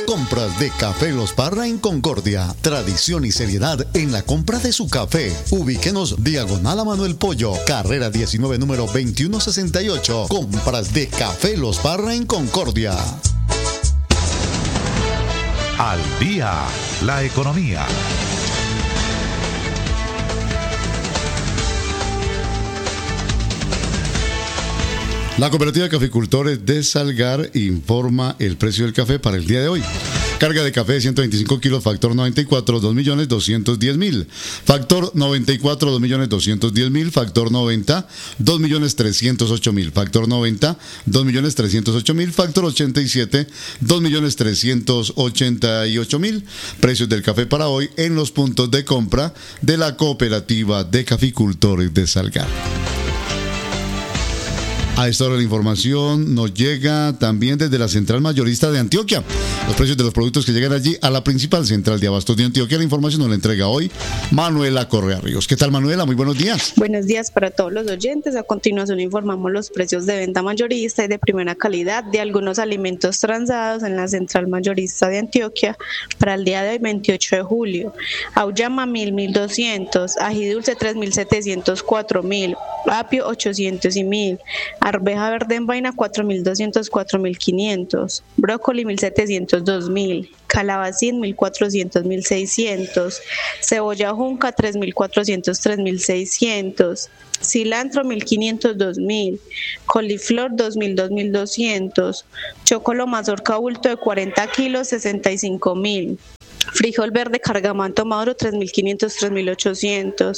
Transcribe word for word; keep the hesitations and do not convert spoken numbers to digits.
Compras de Café Los Parra en Concordia. Tradición y seriedad en la compra de su café. Ubíquenos diagonal a Manuel Pollo, carrera diecinueve, número veintiuno sesenta y ocho. Compras de Café Los Parra en Concordia. Al día, la economía. La Cooperativa de Caficultores de Salgar informa el precio del café para el día de hoy. Carga de café de ciento veinticinco kilos, factor noventa y cuatro, dos millones doscientos diez mil. Factor noventa y cuatro, dos millones doscientos diez mil. Factor noventa, dos millones trescientos ocho mil. Factor noventa, dos millones trescientos ocho mil. Factor ochenta y siete, dos millones trescientos ochenta y ocho mil. Precios del café para hoy en los puntos de compra de la Cooperativa de Caficultores de Salgar. A esta hora la información nos llega también desde la Central Mayorista de Antioquia. Los precios de los productos que llegan allí a la principal central de abastos de Antioquia. La información nos la entrega hoy Manuela Correa Ríos. ¿Qué tal, Manuela? Muy buenos días. Buenos días para todos los oyentes. A continuación informamos los precios de venta mayorista y de primera calidad de algunos alimentos transados en la Central Mayorista de Antioquia para el día de hoy, veintiocho de julio. Auyama mil, mil doscientos, ají dulce tres mil setecientos, cuatro mil, apio ochocientos y mil. Arveja verde en vaina cuatro mil doscientos, cuatro mil quinientos, brócoli mil setecientos, dos mil, calabacín mil cuatrocientos, mil seiscientos, cebolla junca tres mil cuatrocientos, tres mil seiscientos, cilantro mil quinientos, dos mil, coliflor dos mil, dos mil doscientos, chocolo mazorca bulto de cuarenta kilos, sesenta y cinco mil. Frijol verde cargamanto maduro tres mil quinientos, tres mil ochocientos,